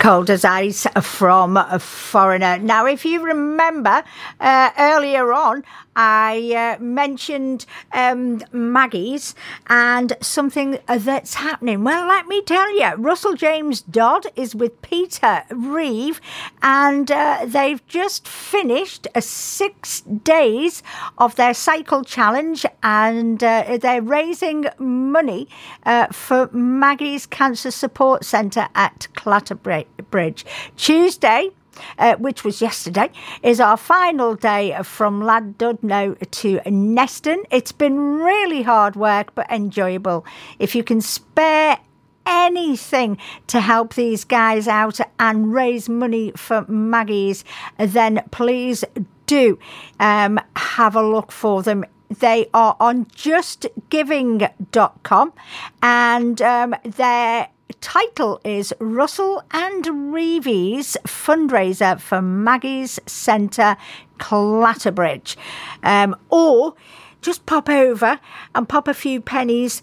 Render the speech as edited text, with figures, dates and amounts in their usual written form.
Cold as ice from a foreigner. Now, if you remember earlier on, I mentioned Maggie's and something that's happening. Well, let me tell you, Russell James Dodd is with Peter Reeve, and they've just finished 6 days of their cycle challenge, and they're raising money for Maggie's Cancer Support Centre at Clatterbridge. Tuesday, which was yesterday, is our final day from Llandudno to Neston. It's been really hard work, but enjoyable. If you can spare anything to help these guys out and raise money for Maggie's, then please do have a look for them. They are on justgiving.com, and their title is Russell and Reeves fundraiser for Maggie's Centre, Clatterbridge. Or just pop over and pop a few pennies